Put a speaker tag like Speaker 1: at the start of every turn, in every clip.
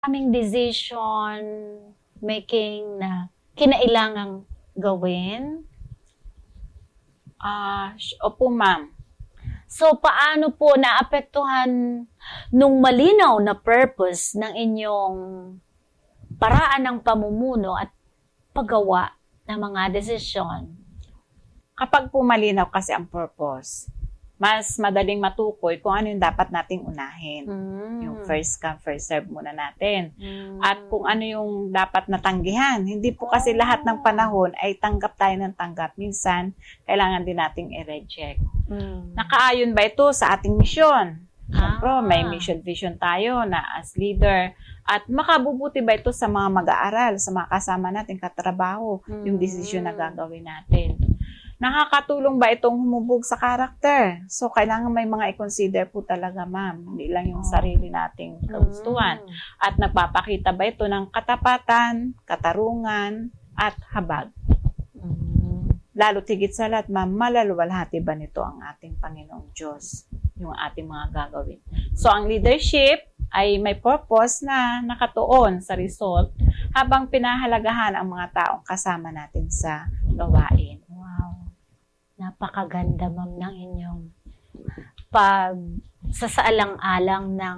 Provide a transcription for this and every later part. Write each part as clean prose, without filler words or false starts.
Speaker 1: Aming decision making na kinailangang gawin?
Speaker 2: Opo, ma'am.
Speaker 1: So, paano po naapektuhan nung malinaw na purpose ng inyong paraan ng pamumuno at paggawa ng mga desisyon?
Speaker 2: Kapag po malinaw kasi ang purpose, mas madaling matukoy kung ano yung dapat nating unahin. Yung first come, first serve muna natin. At kung ano yung dapat natanggihan. Hindi po kasi lahat ng panahon ay tanggap tayo ng tanggap. Minsan, kailangan din nating i-reject. Nakaayon ba ito sa ating misyon? Siyempre, may mission vision tayo na as leader. At makabubuti ba ito sa mga mag-aaral, sa mga kasama natin, katrabaho, yung desisyon na gagawin natin? Nakakatulong ba itong humubog sa karakter? So, kailangan may mga i-consider po talaga, ma'am. Hindi lang yung sarili nating kagustuhan. At nagpapakita ba ito ng katapatan, katarungan, at habag? Lalo tigit sa lahat, ma'am, malaluwalhati ba nito ang ating Panginoong Diyos? Yung ating mga gagawin. So, ang leadership ay may purpose na nakatuon sa result habang pinahalagahan ang mga taong kasama natin sa gawain.
Speaker 1: Wow. Napakaganda, ma'am, ng inyong sasaalang-alang ng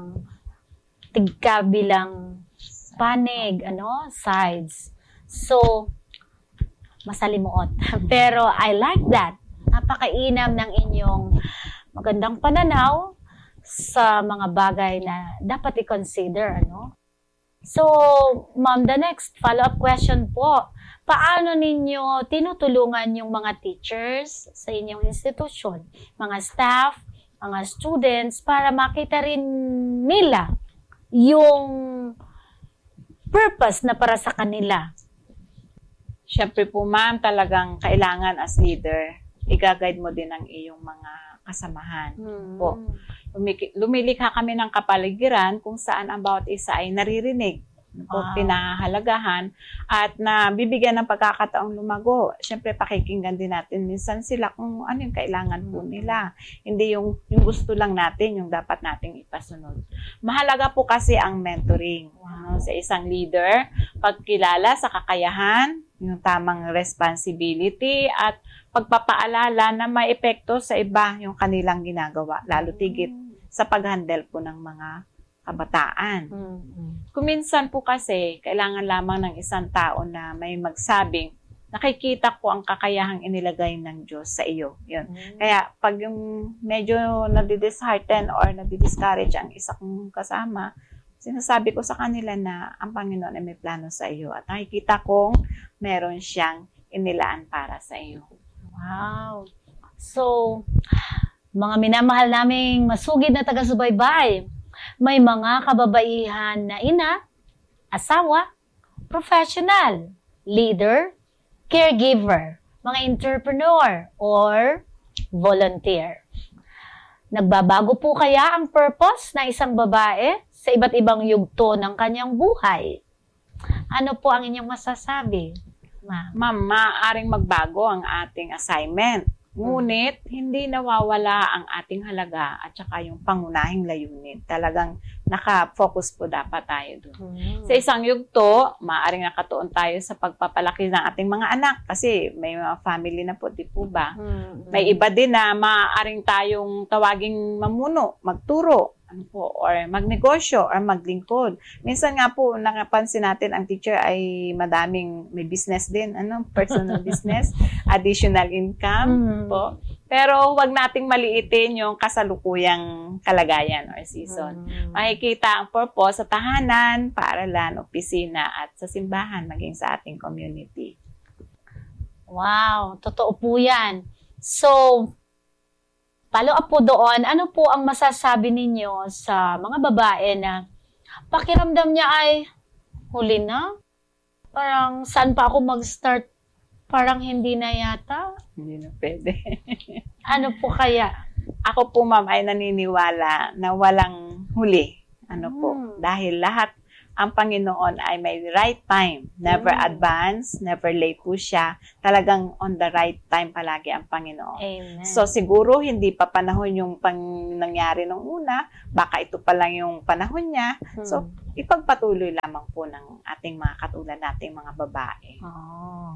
Speaker 1: tigkabilang panig, sides. So, masalimuot. Pero I like that. Napakainam ng inyong magandang pananaw sa mga bagay na dapat i-consider, So, ma'am, the next follow-up question po. Paano ninyo tinutulungan yung mga teachers sa inyong institusyon, mga staff, mga students, para makita rin nila yung purpose na para sa kanila?
Speaker 2: Siyempre po, ma'am, talagang kailangan as leader, i-guide mo din ang iyong mga kasamahan. Po. Lumilikha kami ng kapaligiran kung saan ang bawat isa ay naririnig, pinahalagahan, at bibigyan ng pagkakataong lumago. Siyempre, pakikinggan din natin minsan sila kung ano yung kailangan po nila. Hindi yung gusto lang natin, yung dapat nating ipasunod. Mahalaga po kasi ang mentoring sa isang leader, pagkilala sa kakayahan, yung tamang responsibility, at pagpapaalala na may epekto sa iba yung kanilang ginagawa, lalo tigit sa pag-handle po ng mga kabataan. Kuminsan po kasi, kailangan lamang ng isang tao na may magsabing, nakikita ko ang kakayahang inilagay ng Diyos sa iyo. Yun. Kaya pag yung medyo nadidishearten or nadidiscourage ang isa kong kasama, sinasabi ko sa kanila na ang Panginoon ay may plano sa iyo at nakikita kong meron siyang inilaan para sa iyo.
Speaker 1: Wow! So, mga minamahal naming masugid na taga-subaybay, may mga kababaihan na ina, asawa, professional, leader, caregiver, mga entrepreneur, or volunteer. Nagbabago po kaya ang purpose ng isang babae sa iba't ibang yugto ng kanyang buhay? Ano po ang inyong masasabi, ma'am?
Speaker 2: Ma'am, maaaring magbago ang ating assignment. Ngunit, hindi nawawala ang ating halaga at saka yung pangunahing layunin. Talagang naka-focus po dapat tayo doon. Sa isang yugto, maaaring nakatuon tayo sa pagpapalaki ng ating mga anak kasi may mga family na po, di po ba? May iba din na maaaring tayong tawaging mamuno, magturo, or magnegosyo or maglingkod. Minsan nga po, nakapansin natin ang teacher ay madaming may business din, personal business, additional income po. Pero huwag nating maliitin yung kasalukuyang kalagayan or season. Makikita ang purpose sa tahanan, paaralan, opisina at sa simbahan, maging sa ating community.
Speaker 1: Wow, totoo po yan. So, follow up po doon, ano po ang masasabi ninyo sa mga babae na pakiramdam niya ay huli na? Parang saan pa ako mag-start? Parang hindi na yata?
Speaker 2: Hindi na pwede.
Speaker 1: Ano po kaya?
Speaker 2: Ako po, ma'am, ay naniniwala na walang huli. Dahil lahat ang Panginoon ay may right time. Never advance, never late po siya. Talagang on the right time palagi ang Panginoon.
Speaker 1: Amen.
Speaker 2: So siguro hindi pa panahon yung nangyari nung una, baka ito pa lang yung panahon niya. So ipagpatuloy lamang po ng ating mga katulad nating mga babae.
Speaker 1: Oh.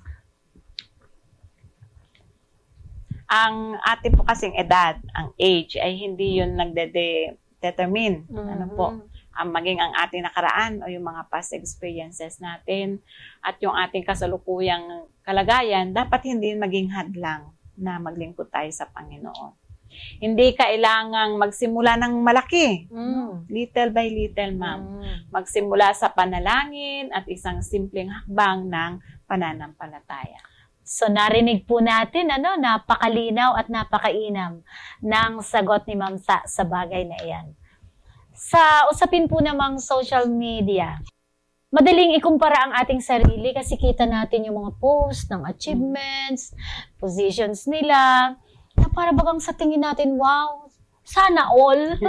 Speaker 2: Ang ating po kasing edad, ang age, ay hindi yun nagde-determine. Ano po? Maging ang ating nakaraan o yung mga past experiences natin at yung ating kasalukuyang kalagayan, dapat hindi maging hadlang na maglingkod tayo sa Panginoon. Hindi kailangang magsimula ng malaki. Little by little, ma'am. Magsimula sa panalangin at isang simpleng hakbang ng pananampalataya.
Speaker 1: So narinig po natin, napakalinaw at napakainam ng sagot ni Ma'am sa bagay na iyan. Sa usapin po namang social media, madaling ikumpara ang ating sarili kasi kita natin yung mga post ng achievements, positions nila, na para bagang sa tingin natin, wow, sana all.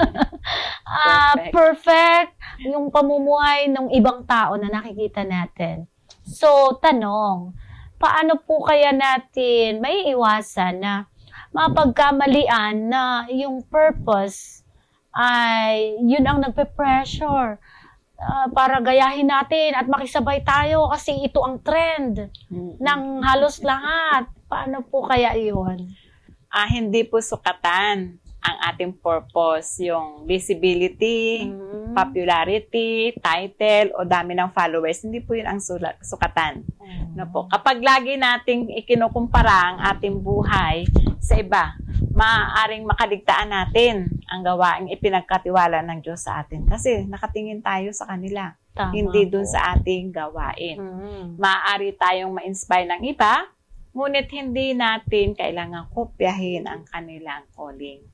Speaker 1: Perfect yung pamumuhay ng ibang tao na nakikita natin. So, tanong, paano po kaya natin may iwasan na mapagkamalian na yung purpose ay yun ang nagpe-pressure para gayahin natin at makisabay tayo kasi ito ang trend ng halos lahat. Paano po kaya yun?
Speaker 2: Hindi po sukatan ang ating purpose, yung visibility, popularity, title, o dami ng followers. Hindi po yun ang sukatan. No po. Kapag lagi nating ikinukumpara ang ating buhay sa iba, maaaring makaligtaan natin ang gawaing ipinagkatiwala ng Diyos sa atin. Kasi nakatingin tayo sa kanila.
Speaker 1: Tama
Speaker 2: hindi dun
Speaker 1: po
Speaker 2: sa ating gawain. Maaari tayong ma-inspire ng iba, ngunit hindi natin kailangan kopyahin ang kanilang calling.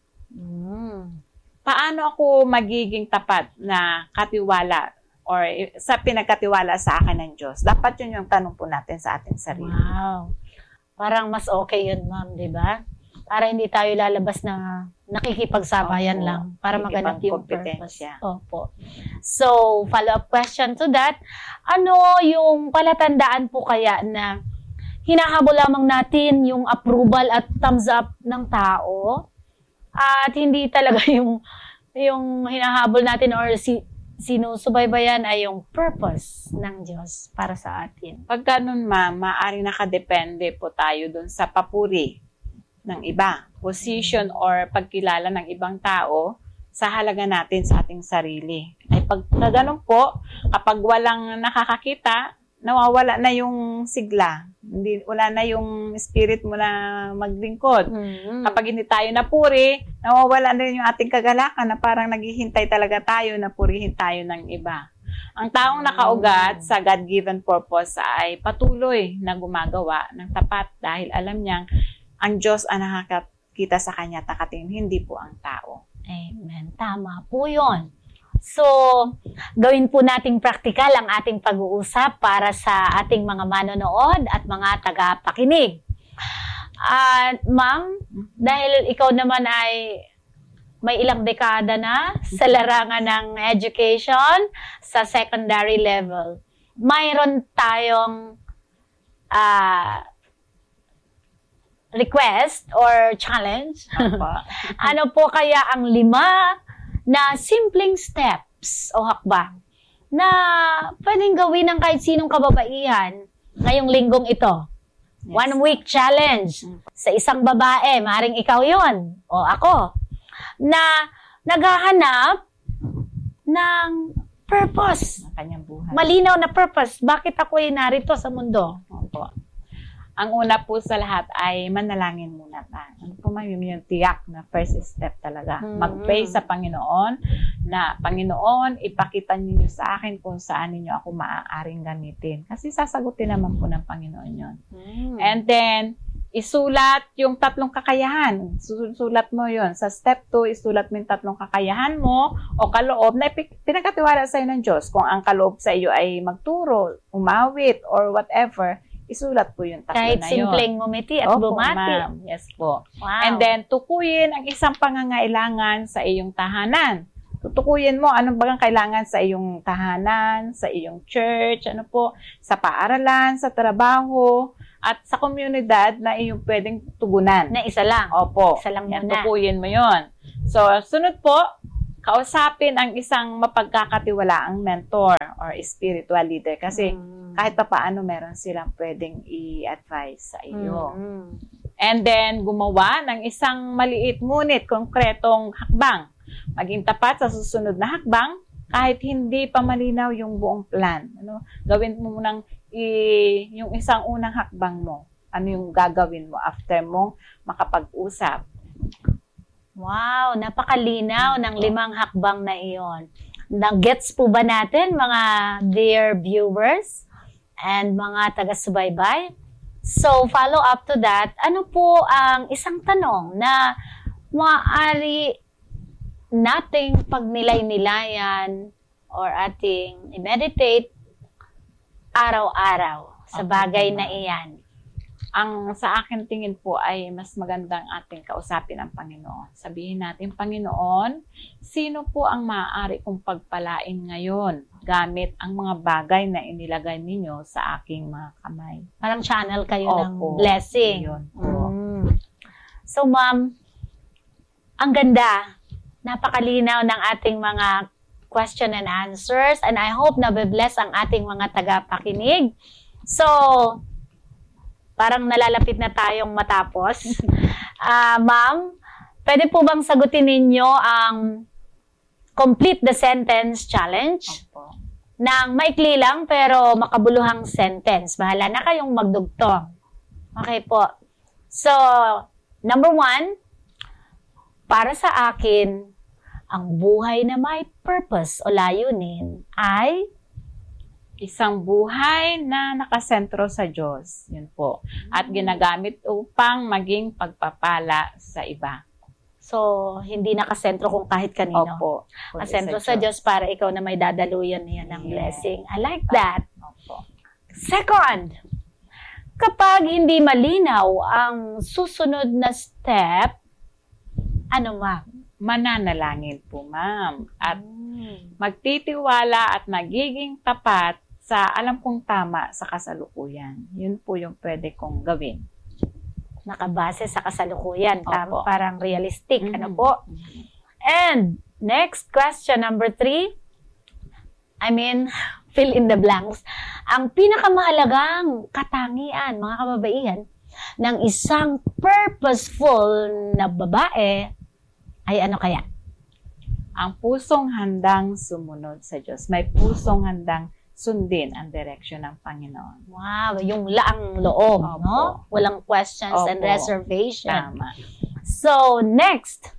Speaker 2: Paano ako magiging tapat na katiwala or sa pinagkatiwala sa akin ng Diyos? Dapat yun yung tanong po natin sa ating sarili.
Speaker 1: Wow. Parang mas okay yun, ma'am, di ba? Para hindi tayo lalabas na nakikipagsabayan lang para maganap yung purpose. Opo. So, follow-up question to that. Ano yung palatandaan po kaya na hinahabol lamang natin yung approval at thumbs up ng tao at hindi talaga yung hinahabol natin or sinusubaybayan ay yung purpose ng Diyos para sa atin?
Speaker 2: Pag ganun, ma'am, maaaring nakadepende po tayo dun sa papuri ng iba, position or pagkilala ng ibang tao sa halaga natin sa ating sarili. Ay pag na ganun po, kapag walang nakakakita, nawawala na yung sigla. Wala na yung spirit mo na maglingkod. Kapag hindi tayo napuri, nawawala na yung ating kagalakan na parang naghihintay talaga tayo na purihin tayo ng iba. Ang taong nakaugat sa God-given purpose ay patuloy na gumagawa ng tapat dahil alam niyang ang Diyos ang nakakita sa kanya takatingin, hindi po ang tao.
Speaker 1: Amen. Tama po yun. So, gawin po nating praktikal ang ating pag-uusap para sa ating mga manonood at mga tagapakinig. At ma'am, dahil ikaw naman ay may ilang dekada na sa larangan ng education sa secondary level, mayroon tayong request or challenge. Ano po kaya ang 5 na simpleng steps o hakbang na pwedeng gawin ng kahit sinong kababaihan ngayong linggong ito? Yes. 1 week challenge sa isang babae, maaaring ikaw yon o ako, na naghahanap ng purpose.
Speaker 2: Kanyang buhay.
Speaker 1: Malinaw na purpose. Bakit ako ay narito sa mundo?
Speaker 2: Opo. Ang una po sa lahat ay manalangin muna tayo. Ano po yung tiyak na first step talaga. Mag-pray sa Panginoon na, Panginoon, ipakita niyo sa akin kung saan niyo ako maaaring gamitin. Kasi sasagutin naman po ng Panginoon yun. And then, isulat yung 3 kakayahan. Sulat mo yun. Sa step 2, isulat mo yung 3 kakayahan mo o kaloob na pinagkatiwala sa'yo ng Diyos. Kung ang kaloob sa iyo ay magturo, umawit, or whatever, isulat po yung 3
Speaker 1: kahit
Speaker 2: na yun.
Speaker 1: Kahit simpleng ngumiti at bumati.
Speaker 2: Yes po.
Speaker 1: Wow.
Speaker 2: And then, tukuyin ang isang pangangailangan sa iyong tahanan Tutukuyin mo anong bagang kailangan sa iyong tahanan, sa iyong church, ano po, sa paaralan, sa trabaho, at sa komunidad na iyong pwedeng tugunan.
Speaker 1: Na isa lang.
Speaker 2: Opo.
Speaker 1: Isa lang
Speaker 2: Yan,
Speaker 1: muna.
Speaker 2: tukuyin mo yon. So, sunod po, kausapin ang isang mapagkakatiwalaang mentor or spiritual leader kasi kahit pa paano meron silang pwedeng i-advise sa iyo. And then, gumawa ng isang maliit ngunit konkretong hakbang. Maging tapat sa susunod na hakbang kahit hindi pa malinaw yung buong plan. Ano? Gawin mo munang yung isang unang hakbang mo. Ano yung gagawin mo after mong makapag-usap.
Speaker 1: Wow, napakalinaw ng 5 hakbang na iyon. Nag-gets po ba natin, mga dear viewers and mga taga-subaybay? So, follow up to that, ano po ang isang tanong na maaari nating pagnilay-nilayan or ating i-meditate araw-araw sa bagay na iyan?
Speaker 2: Ang sa akin tingin po ay mas magandang ating kausapin ang Panginoon. Sabihin natin, Panginoon, sino po ang maaari kong pagpalain ngayon gamit ang mga bagay na inilagay ninyo sa aking mga kamay?
Speaker 1: Parang channel kayo ng
Speaker 2: Opo.
Speaker 1: blessing.
Speaker 2: Yun.
Speaker 1: So, ma'am, ang ganda. Napakalinaw ng ating mga question and answers, and I hope na be-bless ang ating mga tagapakinig. So, parang nalalapit na tayong matapos. Ma'am, pwede po bang sagutin ninyo ang complete the sentence challenge?
Speaker 2: Opo.
Speaker 1: Nang maikli lang pero makabuluhang sentence. Bahala na kayong magdugtong. Okay po. So, number 1, para sa akin, ang buhay na may purpose o layunin ay
Speaker 2: isang buhay na nakasentro sa Diyos. Yun po. At ginagamit upang maging pagpapala sa iba.
Speaker 1: so hindi nakasentro kung kahit kanino.
Speaker 2: Opo.
Speaker 1: Nakasentro sa Diyos para ikaw na may dadaluyan niya ng blessing. I like that.
Speaker 2: Opo.
Speaker 1: Second, kapag hindi malinaw ang susunod na step, ano ma'am?
Speaker 2: Mananalangin po, ma'am. At magtitiwala at magiging tapat sa alam kong tama sa kasalukuyan. Yun po yung pwede kong gawin.
Speaker 1: Nakabase sa kasalukuyan.
Speaker 2: Opo.
Speaker 1: Parang realistic. Ano po? And next question, number 3. Fill in the blanks. Ang pinakamahalagang katangian, mga kababaihan, ng isang purposeful na babae ay ano kaya?
Speaker 2: Ang pusong handang sumunod sa Diyos. May pusong handang sundin ang direksyon ng Panginoon.
Speaker 1: Wow, yung laang loob,
Speaker 2: Opo.
Speaker 1: no? Walang questions and
Speaker 2: Opo.
Speaker 1: reservation.
Speaker 2: Tama.
Speaker 1: So, next.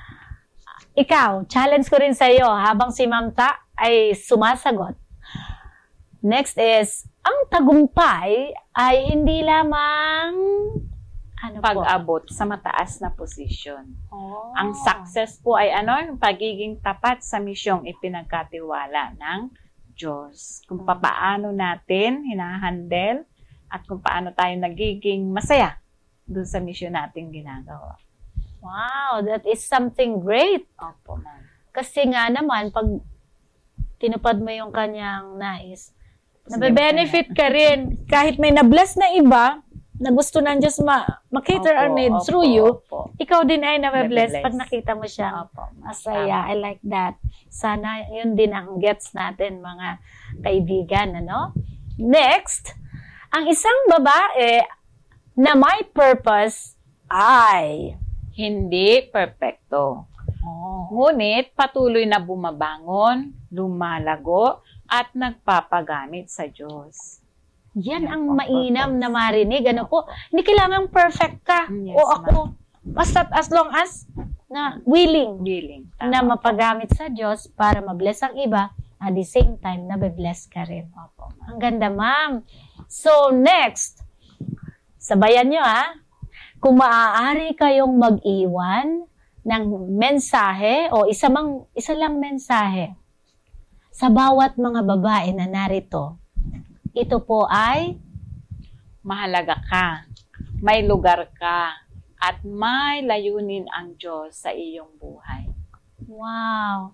Speaker 1: Ikaw, challenge ko rin sa iyo habang si Ma'am Ta ay sumasagot. Next is, ang tagumpay ay hindi lamang
Speaker 2: Pag-abot sa mataas na posisyon.
Speaker 1: Oh.
Speaker 2: Ang success po ay yung pagiging tapat sa misyong ipinagkatiwala ng Diyos. Kung paano natin hinahandle at kung paano tayo nagiging masaya dun sa misyon natin ginagawa.
Speaker 1: Wow, that is something great.
Speaker 2: Opo, ma'am.
Speaker 1: Kasi nga naman, pag tinupad mo yung kanyang nais, nabe-benefit ka rin. Kahit may na-bless na iba, na gusto ng Diyos ma-cater our needs through you, ikaw din ay nabe-bless pag nakita mo siyang masaya. I like that. Sana yun din ang gets natin, mga kaibigan. Ano? Next, ang isang babae na may purpose ay
Speaker 2: hindi perpekto. Ngunit patuloy na bumabangon, lumalago, at nagpapagamit sa Diyos.
Speaker 1: yan ang mainam na marinig. Ano po? Hindi kailangan perfect ka.
Speaker 2: Yes,
Speaker 1: O ako, basta as long as na willing
Speaker 2: Tama.
Speaker 1: na mapagamit sa Diyos para mabless ang iba, at the same time, nabe-bless ka rin.
Speaker 2: Opo.
Speaker 1: Ang ganda, ma'am. So, next, sabayan nyo kung maaari kayong mag-iwan ng mensahe o isa lang mensahe sa bawat mga babae na narito, ito po ay
Speaker 2: Mahalaga ka, may lugar ka, at may layunin ang Diyos sa iyong buhay.
Speaker 1: wow.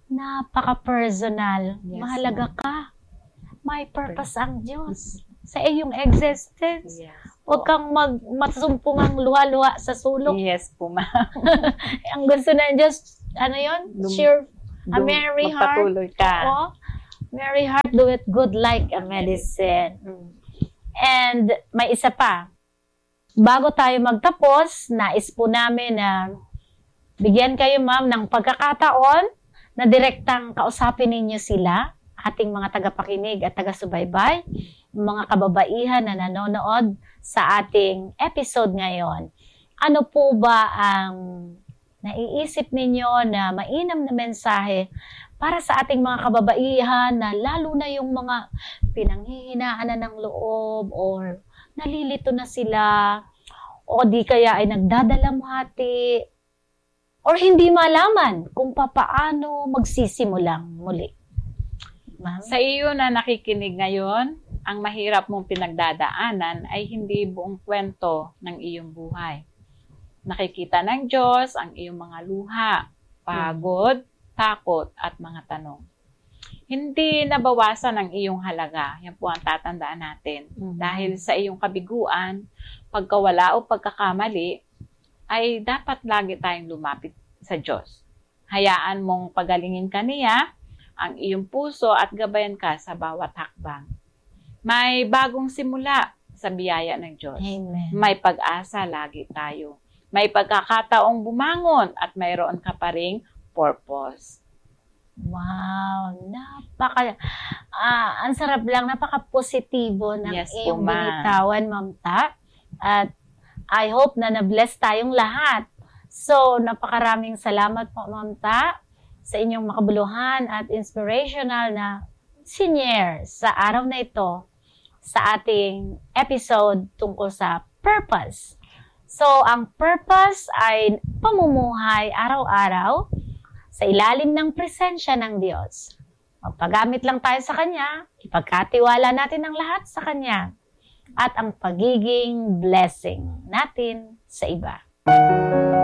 Speaker 1: Napaka-personal.
Speaker 2: Yes,
Speaker 1: Mahalaga ka. May purpose ang Diyos sa iyong existence.
Speaker 2: Yes.
Speaker 1: Huwag kang magsumpungang luha-luha sa sulok.
Speaker 2: Yes po, ma'am.
Speaker 1: Ang gusto ng Diyos, ano yun? Sure, a merry heart.
Speaker 2: Magpatuloy ka.
Speaker 1: Oo. Merry heart doeth good like a medicine. And may isa pa. Bago tayo magtapos, nais po namin na bigyan kayo, ma'am, ng pagkakataon na direktang kausapin ninyo sila, ating mga tagapakinig at taga-subaybay, mga kababaihan na nanonood sa ating episode ngayon. Ano po ba ang naiisip ninyo na mainam na mensahe para sa ating mga kababaihan na lalo na yung mga pinanghihinaan na ng loob or nalilito na sila o di kaya ay nagdadalamhati or hindi malaman kung papaano magsisimulang muli? Ma'am?
Speaker 2: Sa iyo na nakikinig ngayon, ang mahirap mong pinagdadaanan ay hindi buong kwento ng iyong buhay. Nakikita ng Diyos ang iyong mga luha, pagod, takot, at mga tanong. Hindi nabawasan ang iyong halaga. Yan po ang tatandaan natin. Dahil sa iyong kabiguan, pagkawala o pagkakamali, ay dapat lagi tayong lumapit sa Diyos. Hayaan mong pagalingin ka niya, ang iyong puso at gabayan ka sa bawat hakbang. May bagong simula sa biyaya ng Diyos.
Speaker 1: Amen.
Speaker 2: May pag-asa lagi tayo. May pagkakataong bumangon at mayroon ka pa ring purpose.
Speaker 1: Wow, ang sarap lang, napaka-positibo ng
Speaker 2: Yes,
Speaker 1: iyong
Speaker 2: po, ma'am.
Speaker 1: binitawan, Ma'am Ta. At I hope na na-bless tayong lahat. So, napakaraming salamat po, Ma'am Ta, sa inyong makabuluhan at inspirational na senior sa araw na ito sa ating episode tungkol sa purpose. So, ang purpose ay pamumuhay araw-araw sa ilalim ng presensya ng Diyos. Magpagamit lang tayo sa Kanya, ipagkatiwala natin ang lahat sa Kanya, at ang pagiging blessing natin sa iba.